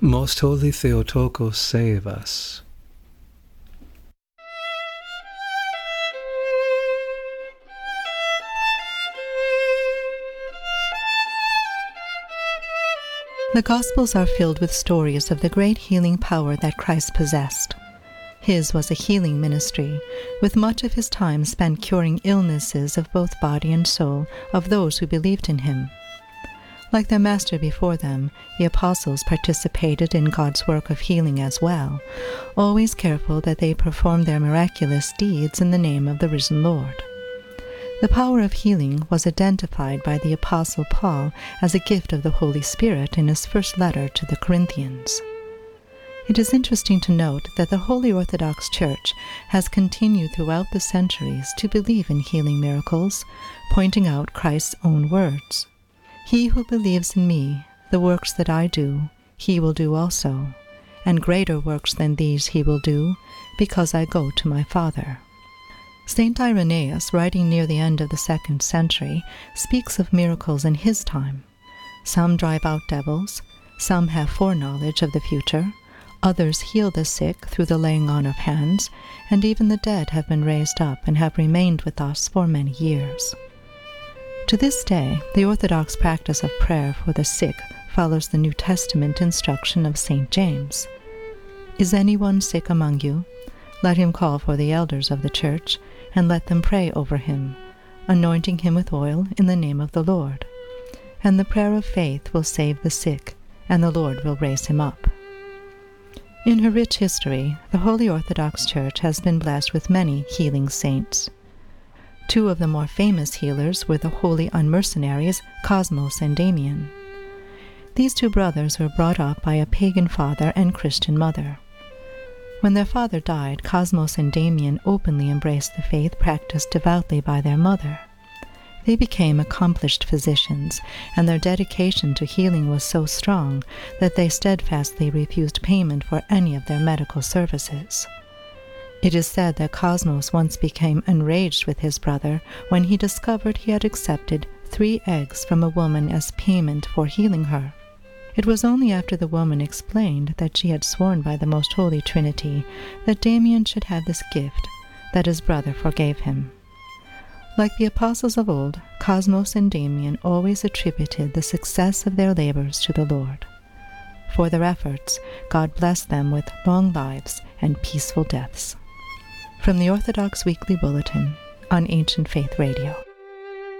Most Holy Theotokos, save us. The Gospels are filled with stories of the great healing power that Christ possessed. His was a healing ministry, with much of his time spent curing illnesses of both body and soul of those who believed in him. Like their master before them, the apostles participated in God's work of healing as well, always careful that they performed their miraculous deeds in the name of the risen Lord. The power of healing was identified by the Apostle Paul as a gift of the Holy Spirit in his first letter to the Corinthians. It is interesting to note that the Holy Orthodox Church has continued throughout the centuries to believe in healing miracles, pointing out Christ's own words. "He who believes in me, the works that I do, he will do also, and greater works than these he will do, because I go to my Father." Saint Irenaeus, writing near the end of the 2nd century, speaks of miracles in his time. Some drive out devils, some have foreknowledge of the future, others heal the sick through the laying on of hands, and even the dead have been raised up and have remained with us for many years. To this day, the Orthodox practice of prayer for the sick follows the New Testament instruction of St. James. "Is anyone sick among you? Let him call for the elders of the church, and let them pray over him, anointing him with oil in the name of the Lord. And the prayer of faith will save the sick, and the Lord will raise him up." In her rich history, the Holy Orthodox Church has been blessed with many healing saints. Two of the more famous healers were the holy unmercenaries Cosmos and Damian. These two brothers were brought up by a pagan father and Christian mother. When their father died, Cosmos and Damian openly embraced the faith practiced devoutly by their mother. They became accomplished physicians, and their dedication to healing was so strong that they steadfastly refused payment for any of their medical services. It is said that Cosmos once became enraged with his brother when he discovered he had accepted 3 eggs from a woman as payment for healing her. It was only after the woman explained that she had sworn by the Most Holy Trinity that Damian should have this gift that his brother forgave him. Like the apostles of old, Cosmos and Damian always attributed the success of their labors to the Lord. For their efforts, God blessed them with long lives and peaceful deaths. From the Orthodox Weekly Bulletin on Ancient Faith Radio.